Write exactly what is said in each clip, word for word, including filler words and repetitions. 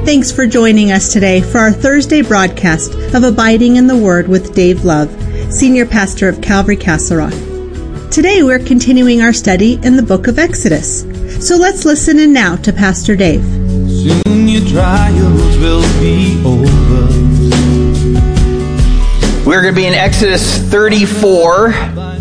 Thanks for joining us today for our Thursday broadcast of Abiding in the Word with Dave Love, Senior Pastor of Calvary Castle Rock. Today we're continuing our study in the book of Exodus. So let's listen in now to Pastor Dave. Soon your trials will be over. We're going to be in Exodus thirty-four,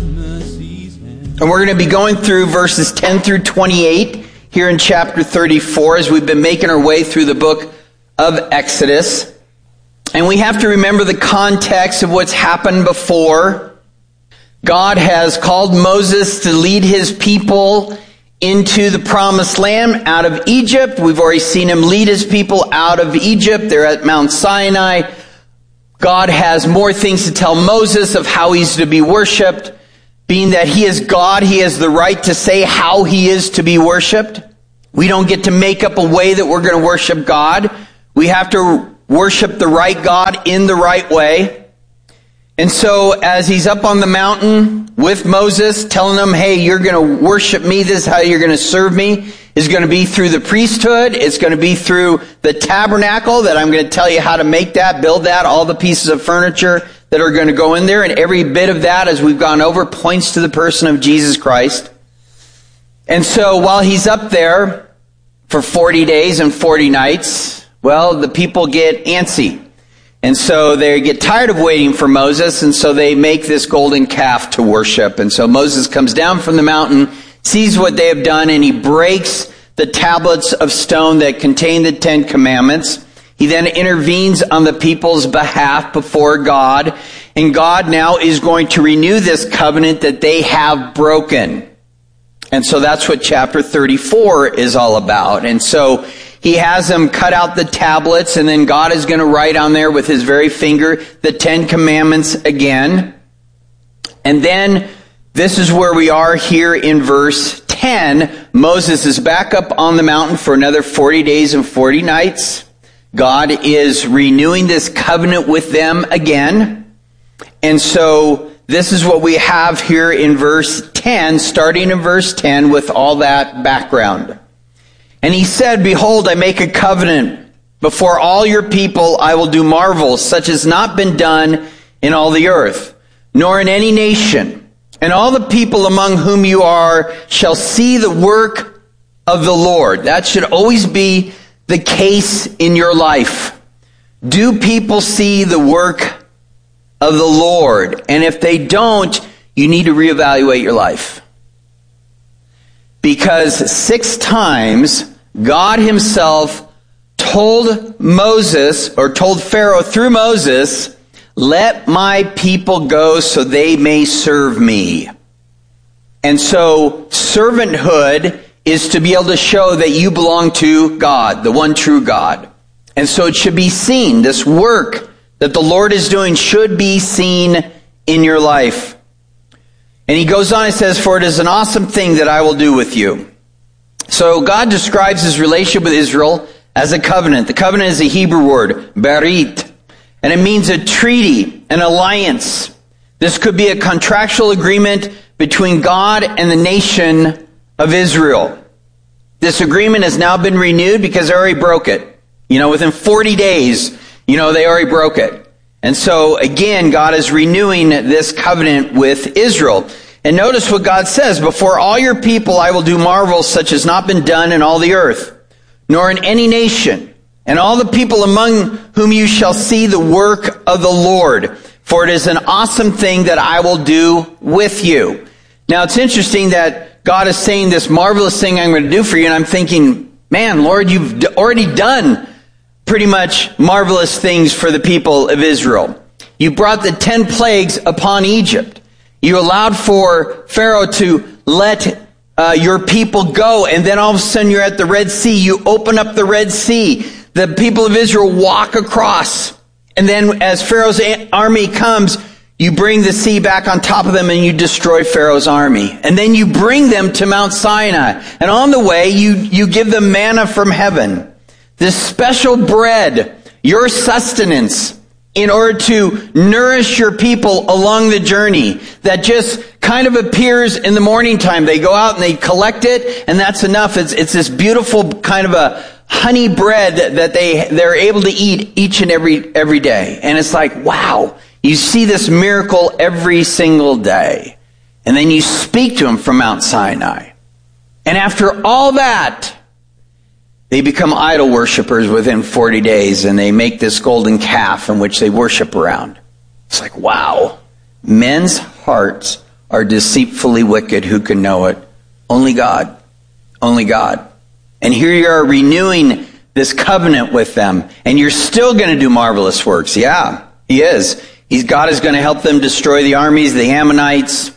and we're going to be going through verses ten through twenty-eight here in chapter thirty-four as we've been making our way through the book of Exodus. And we have to remember the context of what's happened before. God has called Moses to lead his people into the promised land out of Egypt. We've already seen him lead his people out of Egypt. They're at Mount Sinai. God has more things to tell Moses of how he's to be worshipped. Being that he is God, he has the right to say how he is to be worshipped. We don't get to make up a way that we're going to worship God. We have to worship the right God in the right way. And so as he's up on the mountain with Moses, telling them, hey, you're going to worship me, this is how you're going to serve me, is going to be through the priesthood, it's going to be through the tabernacle, that I'm going to tell you how to make that, build that, all the pieces of furniture that are going to go in there, and every bit of that, as we've gone over, points to the person of Jesus Christ. And so while he's up there for forty days and forty nights, well, the people get antsy. And so they get tired of waiting for Moses, and so they make this golden calf to worship. And so Moses comes down from the mountain, sees what they have done, and he breaks the tablets of stone that contain the Ten Commandments. He then intervenes on the people's behalf before God, and God now is going to renew this covenant that they have broken. And so that's what chapter thirty-four is all about. And so he has them cut out the tablets, and then God is going to write on there with his very finger the Ten Commandments again. And then this is where we are here in verse ten. Moses is back up on the mountain for another forty days and forty nights. God is renewing this covenant with them again. And so this is what we have here in verse ten, starting in verse ten with all that background. And he said, behold, I make a covenant before all your people. I will do marvels such as not been done in all the earth, nor in any nation. And all the people among whom you are shall see the work of the Lord. That should always be the case in your life. Do people see the work of the Lord? And if they don't, you need to reevaluate your life. Because six times God himself told Moses, or told Pharaoh through Moses, let my people go so they may serve me. And so servanthood is to be able to show that you belong to God, the one true God. And so it should be seen. This work that the Lord is doing should be seen in your life. And he goes on and says, for it is an awesome thing that I will do with you. So God describes his relationship with Israel as a covenant. The covenant is a Hebrew word, berit. And it means a treaty, an alliance. This could be a contractual agreement between God and the nation of Israel. This agreement has now been renewed because they already broke it. You know, within forty days, you know, they already broke it. And so, again, God is renewing this covenant with Israel. And notice what God says, before all your people I will do marvels such as not been done in all the earth, nor in any nation. And all the people among whom you shall see the work of the Lord. For it is an awesome thing that I will do with you. Now, it's interesting that God is saying this marvelous thing I'm going to do for you. And I'm thinking, man, Lord, you've already done pretty much marvelous things for the people of Israel. You brought the ten plagues upon Egypt. You allowed for Pharaoh to let uh, your people go, and then all of a sudden you're at the Red Sea. You open up the Red Sea. The people of Israel walk across. And then as Pharaoh's army comes, you bring the sea back on top of them and you destroy Pharaoh's army. And then you bring them to Mount Sinai. And on the way, you, you give them manna from heaven. This special bread, your sustenance, in order to nourish your people along the journey, that just kind of appears in the morning time. They go out and they collect it, and that's enough. It's, it's this beautiful kind of a honey bread that, that they, they're able to eat each and every, every day. And it's like, wow, you see this miracle every single day. And then you speak to them from Mount Sinai. And after all that, they become idol worshipers within forty days, and they make this golden calf in which they worship around. It's like, wow, men's hearts are deceitfully wicked. Who can know it? Only God. Only God. And here you are renewing this covenant with them, and you're still going to do marvelous works. Yeah, he is. He's, God is going to help them destroy the armies, the Ammonites,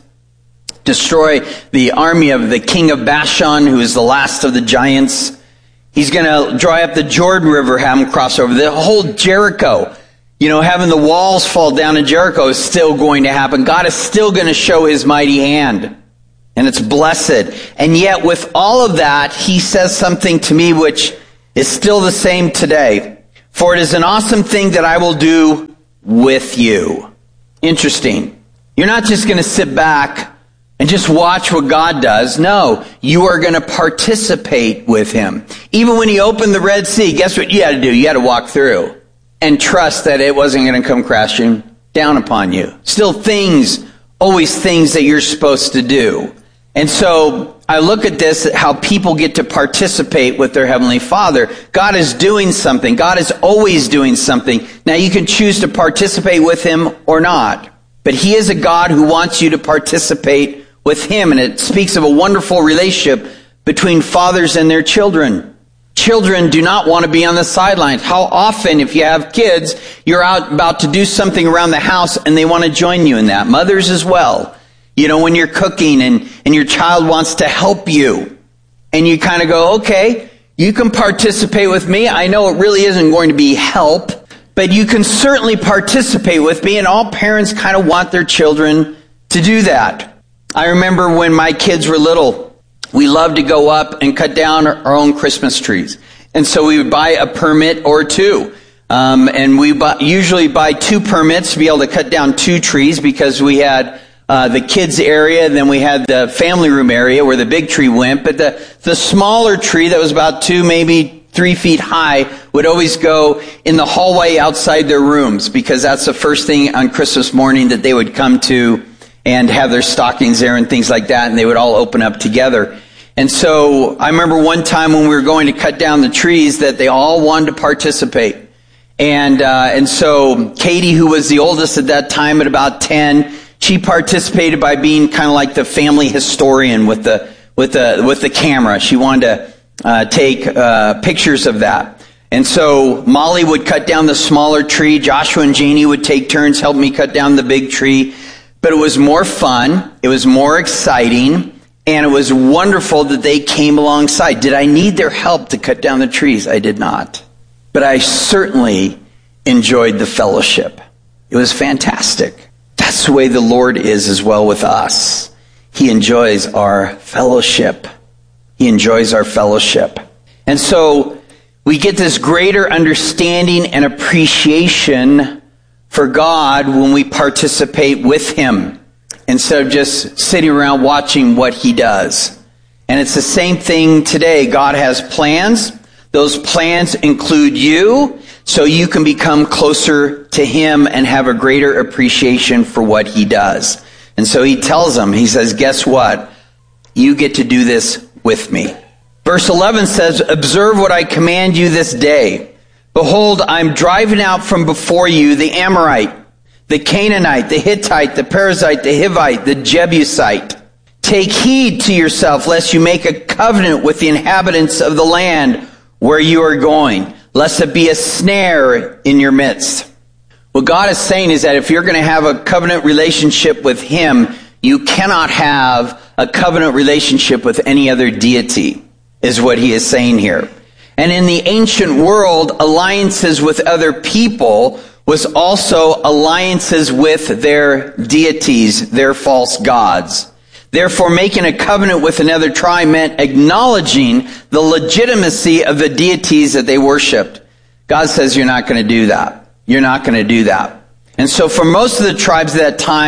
destroy the army of the king of Bashan, who is the last of the giants. He's going to dry up the Jordan River, have them cross over. The whole Jericho, you know, having the walls fall down in Jericho is still going to happen. God is still going to show his mighty hand. And it's blessed. And yet with all of that, he says something to me which is still the same today. For it is an awesome thing that I will do with you. Interesting. You're not just going to sit back and just watch what God does. No, you are going to participate with him. Even when he opened the Red Sea, guess what you had to do? You had to walk through and trust that it wasn't going to come crashing down upon you. Still things, always things that you're supposed to do. And so I look at this, how people get to participate with their Heavenly Father. God is doing something. God is always doing something. Now you can choose to participate with him or not. But he is a God who wants you to participate with him. And it speaks of a wonderful relationship between fathers and their children. Children do not want to be on the sidelines. How often, if you have kids, you're out about to do something around the house and they want to join you in that. Mothers as well. You know, when you're cooking and, and your child wants to help you. And you kind of go, okay, you can participate with me. I know it really isn't going to be help, but you can certainly participate with me. And all parents kind of want their children to do that. I remember when my kids were little, we loved to go up and cut down our own Christmas trees. And so we would buy a permit or two. Um, and we buy, usually buy two permits to be able to cut down two trees because we had uh, the kids area, and then we had the family room area where the big tree went. But the, the smaller tree that was about two, maybe three feet high would always go in the hallway outside their rooms because that's the first thing on Christmas morning that they would come to and have their stockings there and things like that, and they would all open up together. And so I remember one time when we were going to cut down the trees that they all wanted to participate. And uh, and so Katie, who was the oldest at that time at about ten, she participated by being kind of like the family historian with the with the with the camera. She wanted to uh, take uh, pictures of that. And so Molly would cut down the smaller tree. Joshua and Janie would take turns help me cut down the big tree. But it was more fun, it was more exciting, and it was wonderful that they came alongside. Did I need their help to cut down the trees? I did not. But I certainly enjoyed the fellowship. It was fantastic. That's the way the Lord is as well with us. He enjoys our fellowship. He enjoys our fellowship. And so we get this greater understanding and appreciation for God when we participate with him instead of just sitting around watching what he does. And it's the same thing today. God has plans. Those plans include you, so you can become closer to him and have a greater appreciation for what he does. And so he tells them, he says, guess what? You get to do this with me. Verse eleven says, observe what I command you this day. Behold, I'm driving out from before you the Amorite, the Canaanite, the Hittite, the Perizzite, the Hivite, the Jebusite. Take heed to yourself, lest you make a covenant with the inhabitants of the land where you are going, lest it be a snare in your midst. What God is saying is that if you're going to have a covenant relationship with him, you cannot have a covenant relationship with any other deity, is what he is saying here. And in the ancient world, alliances with other people was also alliances with their deities, their false gods. Therefore, making a covenant with another tribe meant acknowledging the legitimacy of the deities that they worshipped. God says, you're not going to do that. You're not going to do that. And so for most of the tribes at that time,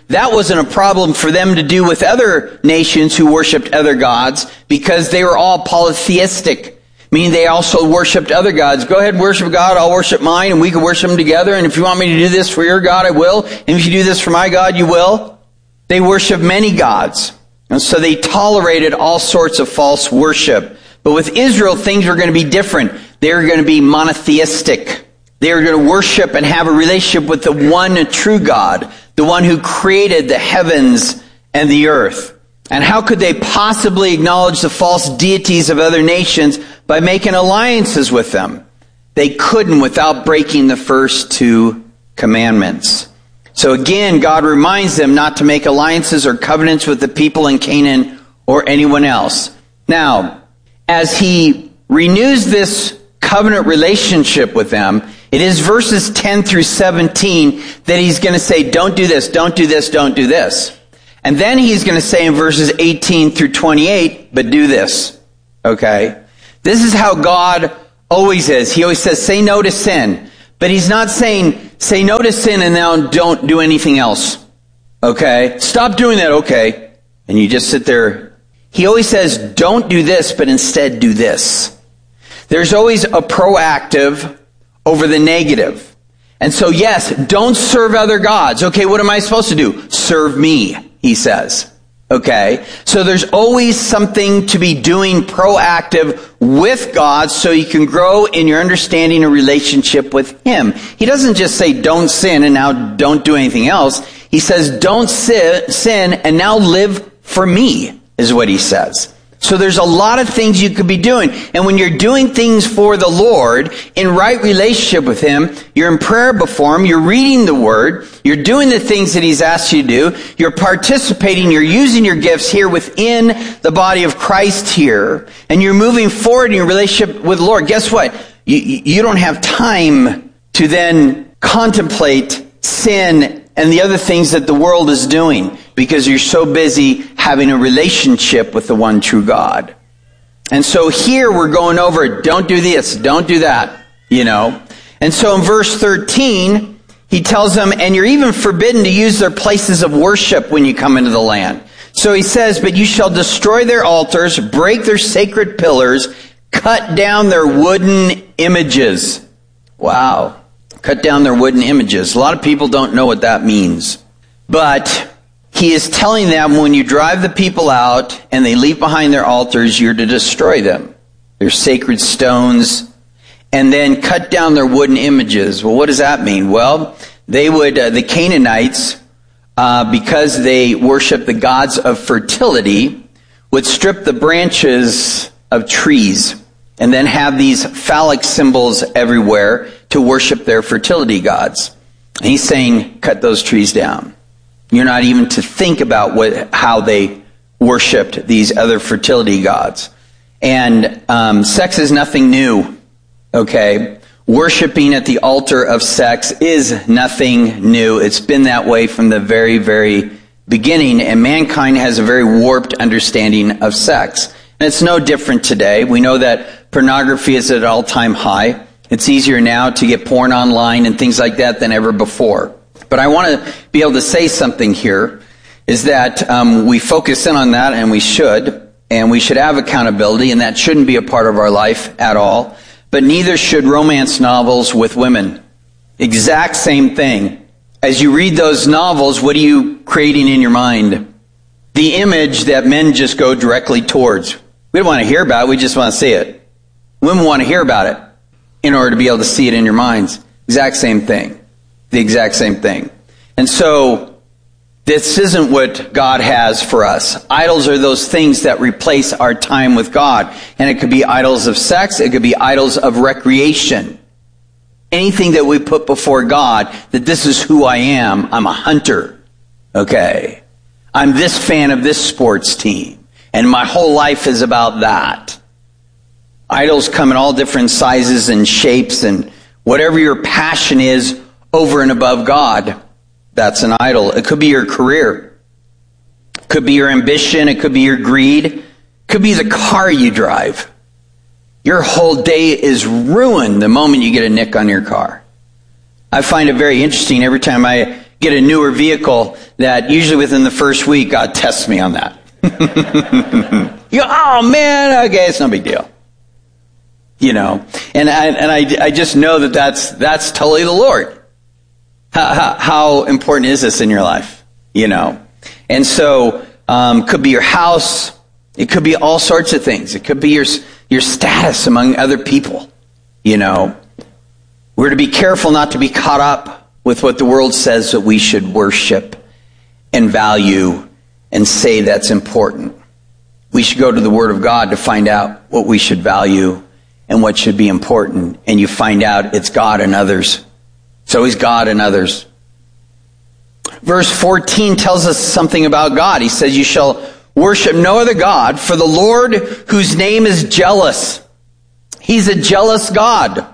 that wasn't a problem for them to do with other nations who worshiped other gods, because they were all polytheistic, meaning they also worshiped other gods. Go ahead and worship God, I'll worship mine, and we can worship them together, and if you want me to do this for your God, I will, and if you do this for my God, you will. They worshiped many gods, and so they tolerated all sorts of false worship. But with Israel, things were going to be different. They were going to be monotheistic. They were going to worship and have a relationship with the one true God, the one who created the heavens and the earth. And how could they possibly acknowledge the false deities of other nations by making alliances with them? They couldn't without breaking the first two commandments. So again, God reminds them not to make alliances or covenants with the people in Canaan or anyone else. Now, as he renews this covenant relationship with them, it is verses ten through seventeen that he's going to say, don't do this, don't do this, don't do this. And then he's going to say in verses eighteen through twenty-eight, but do this. Okay? This is how God always is. He always says, say no to sin. But he's not saying, say no to sin and now don't do anything else. Okay? Stop doing that, okay? And you just sit there. He always says, don't do this, but instead do this. There's always a proactive over the negative. And so yes, don't serve other gods. Okay, what am I supposed to do? Serve me, he says. Okay? So there's always something to be doing proactive with God so you can grow in your understanding and relationship with him. He doesn't just say don't sin and now don't do anything else. He says don't sin and now live for me, is what he says. So there's a lot of things you could be doing. And when you're doing things for the Lord, in right relationship with him, you're in prayer before him, you're reading the word, you're doing the things that he's asked you to do, you're participating, you're using your gifts here within the body of Christ here, and you're moving forward in your relationship with the Lord. Guess what? You, you don't have time to then contemplate sin and the other things that the world is doing, because you're so busy having a relationship with the one true God. And so here we're going over, don't do this, don't do that, you know. And so in verse thirteen, he tells them, and you're even forbidden to use their places of worship when you come into the land. So he says, but you shall destroy their altars, break their sacred pillars, cut down their wooden images. Wow. Cut down their wooden images. A lot of people don't know what that means. But he is telling them when you drive the people out and they leave behind their altars, you're to destroy them. Their sacred stones. And then cut down their wooden images. Well, what does that mean? Well, they would, uh, the Canaanites, uh, because they worship the gods of fertility, would strip the branches of trees and then have these phallic symbols everywhere to worship their fertility gods. And he's saying, cut those trees down. You're not even to think about what how they worshipped these other fertility gods. And um, sex is nothing new, okay? Worshipping at the altar of sex is nothing new. It's been that way from the very, very beginning, and mankind has a very warped understanding of sex. And it's no different today. We know that pornography is at an all-time high. It's easier now to get porn online and things like that than ever before. But I want to be able to say something here, is that um, we focus in on that, and we should, and we should have accountability, and that shouldn't be a part of our life at all. But neither should romance novels with women. Exact same thing. As you read those novels, what are you creating in your mind? The image that men just go directly towards. We don't want to hear about it, we just want to see it. Women want to hear about it in order to be able to see it in your minds. Exact same thing. The exact same thing. And so, this isn't what God has for us. Idols are those things that replace our time with God. And it could be idols of sex, it could be idols of recreation. Anything that we put before God, that this is who I am. I'm a hunter. Okay. I'm this fan of this sports team. And my whole life is about that. Idols come in all different sizes and shapes, and whatever your passion is over and above God, that's an idol. It could be your career. It could be your ambition. It could be your greed. It could be the car you drive. Your whole day is ruined the moment you get a nick on your car. I find it very interesting every time I get a newer vehicle that usually within the first week, God tests me on that. You go, oh man, okay, it's no big deal. You know, and I, and I, I just know that that's, that's totally the Lord. How, how, how important is this in your life? You know, and so, um, could be your house. It could be all sorts of things. It could be your, your status among other people. You know, we're to be careful not to be caught up with what the world says that we should worship and value and say that's important. We should go to the Word of God to find out what we should value and what should be important. And you find out it's God and others. It's always God and others. Verse fourteen tells us something about God. He says, you shall worship no other God, for the Lord whose name is jealous. He's a jealous God.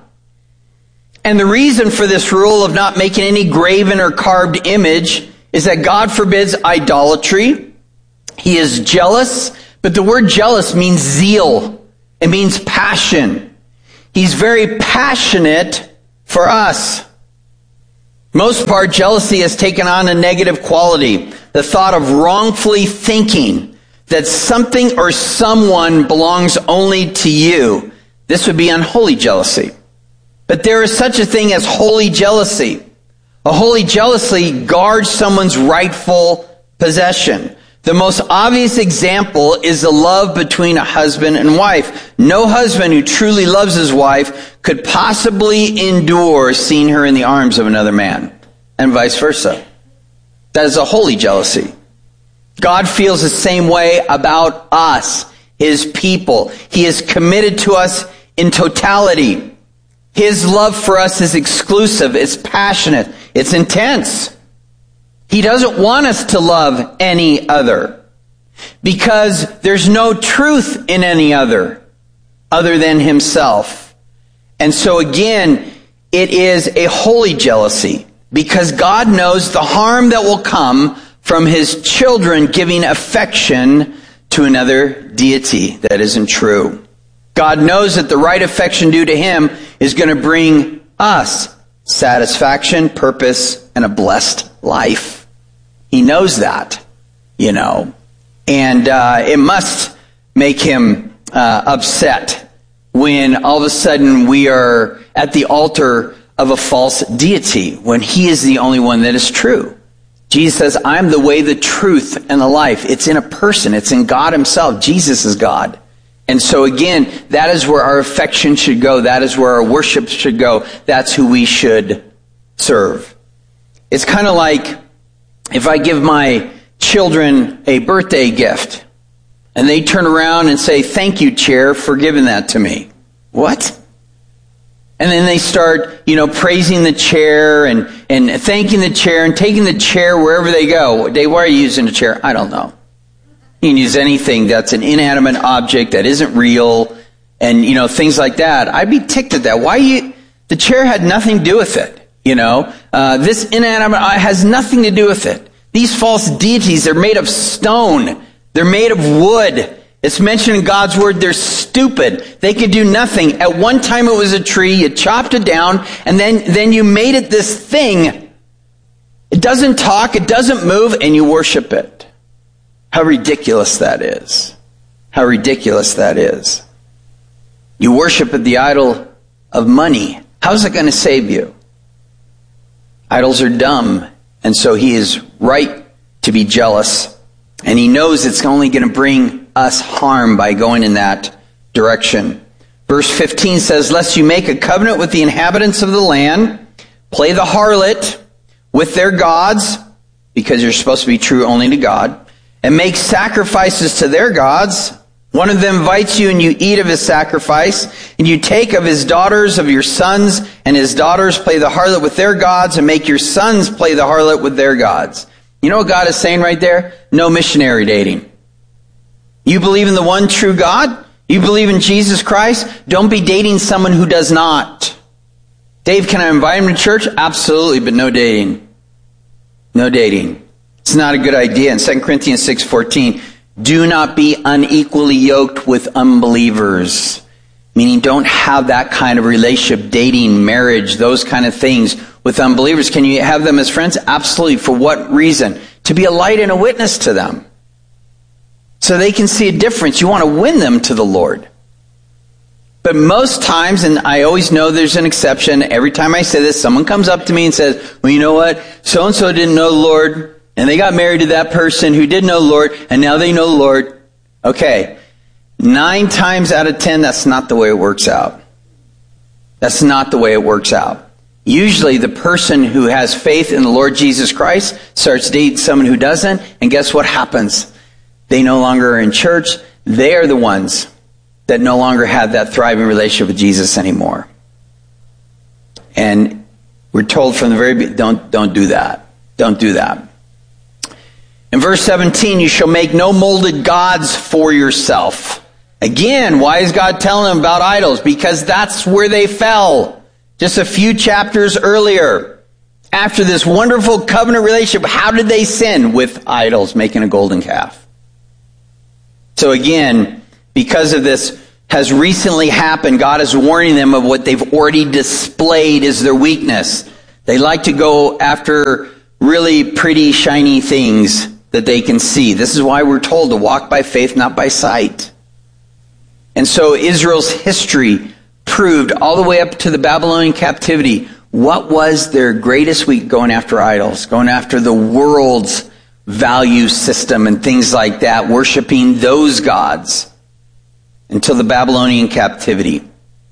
And the reason for this rule of not making any graven or carved image is that God forbids idolatry. He is jealous, but the word jealous means zeal. It means passion. He's very passionate for us. Most part, jealousy has taken on a negative quality. The thought of wrongfully thinking that something or someone belongs only to you. This would be unholy jealousy. But there is such a thing as holy jealousy. A holy jealousy guards someone's rightful possession. The most obvious example is the love between a husband and wife. No husband who truly loves his wife could possibly endure seeing her in the arms of another man, and vice versa. That is a holy jealousy. God feels the same way about us, his people. He is committed to us in totality. His love for us is exclusive, it's passionate, it's intense. He doesn't want us to love any other because there's no truth in any other other than himself. And so again, it is a holy jealousy because God knows the harm that will come from his children giving affection to another deity that isn't true. God knows that the right affection due to him is going to bring us satisfaction, purpose, and a blessed life. He knows that, you know, and uh, it must make him uh, upset when all of a sudden we are at the altar of a false deity when he is the only one that is true. Jesus says, I'm the way, the truth, and the life. It's in a person. It's in God himself. Jesus is God. And so again, that is where our affection should go. That is where our worship should go. That's who we should serve. It's kind of like if I give my children a birthday gift and they turn around and say, thank you, chair, for giving that to me. What? And then they start, you know, praising the chair and, and thanking the chair and taking the chair wherever they go. Dave, why are you using a chair? I don't know. You can use anything that's an inanimate object that isn't real and, you know, things like that. I'd be ticked at that. Why you, the chair had nothing to do with it. You know, uh, this inanimate has nothing to do with it. These false deities, they're made of stone. They're made of wood. It's mentioned in God's word, they're stupid. They can do nothing. At one time it was a tree, you chopped it down, and then, then you made it this thing. It doesn't talk, it doesn't move, and you worship it. How ridiculous that is. How ridiculous that is. You worship at the idol of money. How's it going to save you? Idols are dumb, and so he is right to be jealous. And he knows it's only going to bring us harm by going in that direction. Verse fifteen says, lest you make a covenant with the inhabitants of the land, play the harlot with their gods, because you're supposed to be true only to God, and make sacrifices to their gods. One of them invites you and you eat of his sacrifice, and you take of his daughters, of your sons, and his daughters play the harlot with their gods, and make your sons play the harlot with their gods. You know what God is saying right there? No missionary dating. You believe in the one true God? You believe in Jesus Christ? Don't be dating someone who does not. Dave, can I invite him to church? Absolutely, but no dating. No dating. It's not a good idea. In Second Corinthians six fourteen, do not be unequally yoked with unbelievers. meaning don't have that kind of relationship, dating, marriage, those kind of things with unbelievers. Can you have them as friends? Absolutely. For what reason? To be a light and a witness to them, so they can see a difference. You want to win them to the Lord. But most times, and I always know there's an exception, every time I say this, someone comes up to me and says, well, you know what? So-and-so didn't know the Lord, and they got married to that person who did know the Lord, and now they know the Lord. Okay. Nine times out of ten, that's not the way it works out. That's not the way it works out. Usually the person who has faith in the Lord Jesus Christ starts dating someone who doesn't, and guess what happens? They no longer are in church. They are the ones that no longer have that thriving relationship with Jesus anymore. And we're told from the very beginning, don't, don't do that. Don't do that. In verse seventeen, you shall make no molded gods for yourself. Again, why is God telling them about idols? Because that's where they fell. Just a few chapters earlier. After this wonderful covenant relationship, how did they sin? With idols, making a golden calf. So again, because of this has recently happened, God is warning them of what they've already displayed as their weakness. They like to go after really pretty, shiny things that they can see. This is why we're told to walk by faith, not by sight. And so Israel's history proved all the way up to the Babylonian captivity, what was their greatest weak? Going after idols, going after the world's value system and things like that, worshiping those gods until the Babylonian captivity.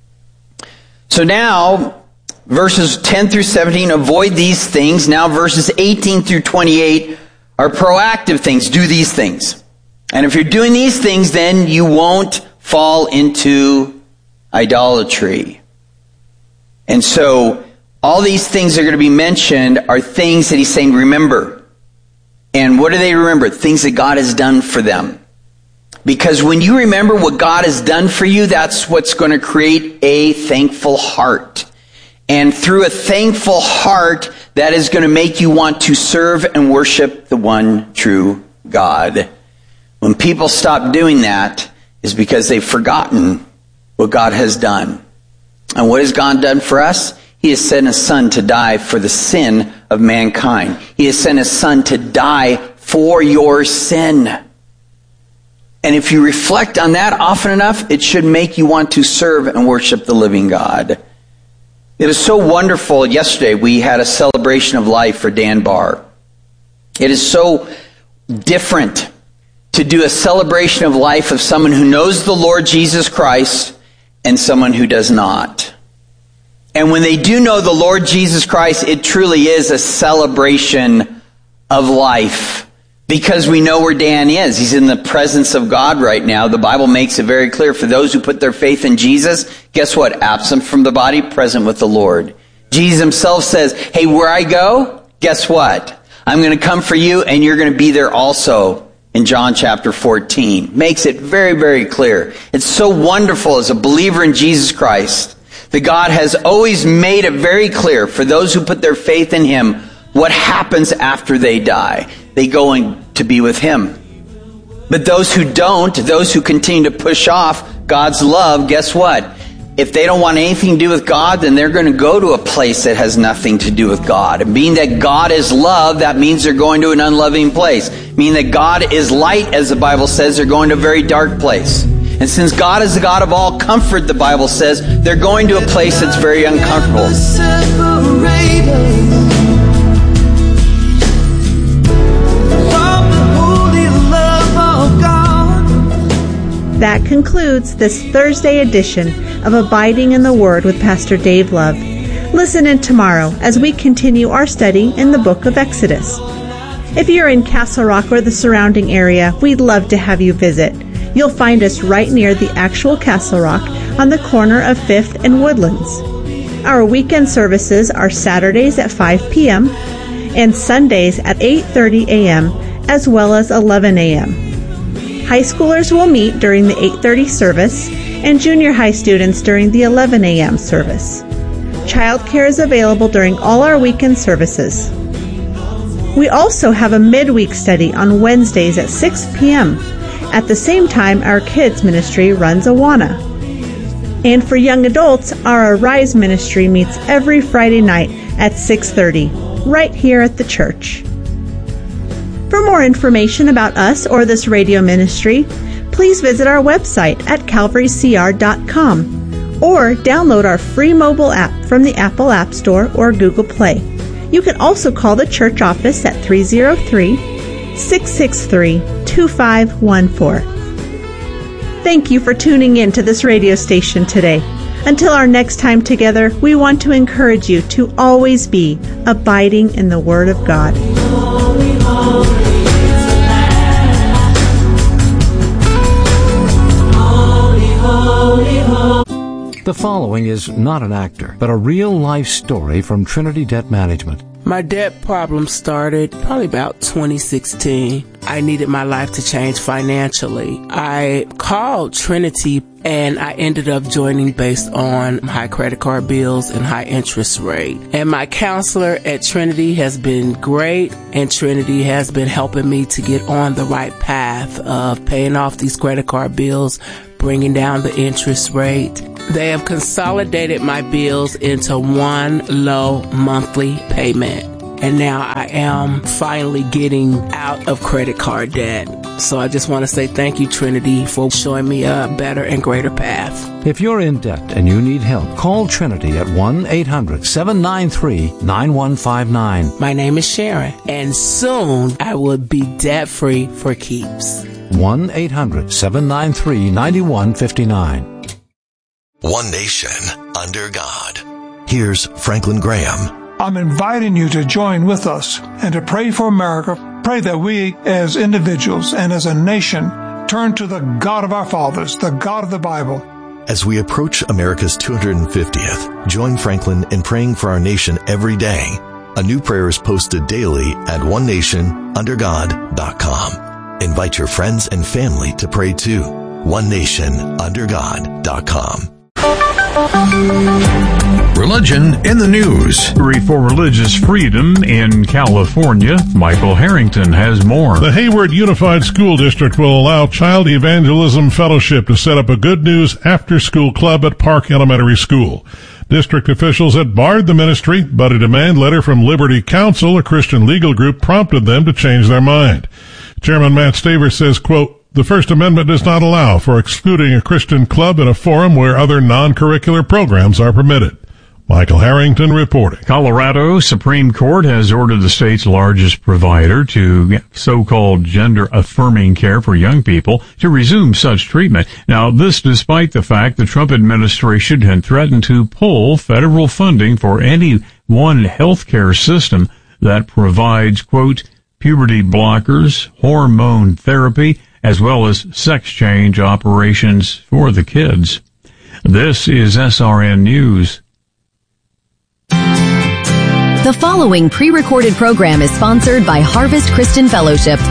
So now, verses ten through seventeen, avoid these things. Now verses eighteen through twenty-eight are proactive things. Do these things. And if you're doing these things, then you won't fall into idolatry. And so, all these things that are going to be mentioned are things that he's saying, remember. And what do they remember? Things that God has done for them. Because when you remember what God has done for you, that's what's going to create a thankful heart. And through a thankful heart, that is going to make you want to serve and worship the one true God. When people stop doing that, is because they've forgotten what God has done. And what has God done for us? He has sent his son to die for the sin of mankind. He has sent his son to die for your sin. And if you reflect on that often enough, it should make you want to serve and worship the living God. It was so wonderful. Yesterday we had a celebration of life for Dan Barr. It is so different to do a celebration of life of someone who knows the Lord Jesus Christ and someone who does not. And when they do know the Lord Jesus Christ, it truly is a celebration of life. Because we know where Dan is. He's in the presence of God right now. The Bible makes it very clear. For those who put their faith in Jesus, guess what? Absent from the body, present with the Lord. Jesus himself says, hey, where I go, guess what? I'm going to come for you and you're going to be there also. In John chapter fourteen. Makes it very, very clear. It's so wonderful as a believer in Jesus Christ that God has always made it very clear for those who put their faith in him what happens after they die. They go in to be with him. But those who don't, those who continue to push off God's love, guess what? If they don't want anything to do with God, then they're going to go to a place that has nothing to do with God. And being that God is love, that means they're going to an unloving place. Meaning that God is light, as the Bible says, they're going to a very dark place. And since God is the God of all comfort, the Bible says, they're going to a place that's very uncomfortable. That concludes this Thursday edition of Abiding in the Word with Pastor Dave Love. Listen in tomorrow as we continue our study in the book of Exodus. If you're in Castle Rock or the surrounding area, we'd love to have you visit. You'll find us right near the actual Castle Rock on the corner of fifth and Woodlands. Our weekend services are Saturdays at five p.m. and Sundays at eight thirty a.m. as well as eleven a.m. High schoolers will meet during the eight thirty service and junior high students during the eleven a.m. service. Childcare is available during all our weekend services. We also have a midweek study on Wednesdays at six p.m. At the same time, our kids ministry runs Awana. And for young adults, our Arise ministry meets every Friday night at six thirty, right here at the church. For more information about us or this radio ministry, please visit our website at calvary c r dot com or download our free mobile app from the Apple App Store or Google Play. You can also call the church office at three oh three, six six three, two five one four. Thank you for tuning in to this radio station today. Until our next time together, we want to encourage you to always be abiding in the Word of God. The following is not an actor, but a real-life story from Trinity Debt Management. My debt problem started probably about twenty sixteen. I needed my life to change financially. I called Trinity and I ended up joining based on high credit card bills and high interest rate. And my counselor at Trinity has been great, and Trinity has been helping me to get on the right path of paying off these credit card bills, bringing down the interest rate. They have consolidated my bills into one low monthly payment. And now I am finally getting out of credit card debt. So I just want to say thank you, Trinity, for showing me a better and greater path. If you're in debt and you need help, call Trinity at one eight hundred, seven nine three, nine one five nine. My name is Sharon, and soon I will be debt-free for keeps. one eight hundred, seven nine three, nine one five nine. One nation under God. Here's Franklin Graham. I'm inviting you to join with us and to pray for America. Pray that we as individuals and as a nation turn to the God of our fathers, the God of the Bible. As we approach America's two hundred fiftieth, join Franklin in praying for our nation every day. A new prayer is posted daily at one nation under god dot com. Invite your friends and family to pray too. one nation under god dot com. Religion in the news. For religious freedom in California, Michael Harrington has more. The Hayward Unified School District will allow Child Evangelism Fellowship to set up a Good News after-school club at Park Elementary School. District officials had barred the ministry, but a demand letter from Liberty Counsel, a Christian legal group, prompted them to change their mind. Chairman Matt Staver says, quote, "The First Amendment does not allow for excluding a Christian club in a forum where other non-curricular programs are permitted." Michael Harrington reporting. Colorado Supreme Court has ordered the state's largest provider to so-called gender-affirming care for young people to resume such treatment. Now, this despite the fact the Trump administration had threatened to pull federal funding for any one healthcare system that provides, quote, puberty blockers, hormone therapy, as well as sex change operations for the kids. This is S R N News. The following pre-recorded program is sponsored by Harvest Christian Fellowship.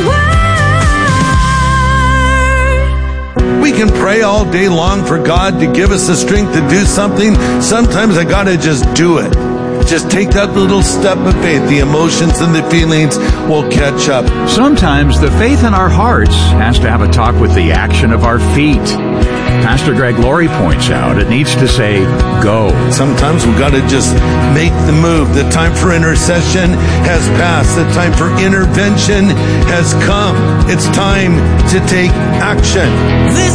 We can pray all day long for God to give us the strength to do something. Sometimes I gotta just do it. Just take that little step of faith. The emotions and the feelings will catch up. Sometimes the faith in our hearts has to have a talk with the action of our feet. Pastor Greg Laurie points out it needs to say, go. Sometimes we've got to just make the move. The time for intercession has passed. The time for intervention has come. It's time to take action. This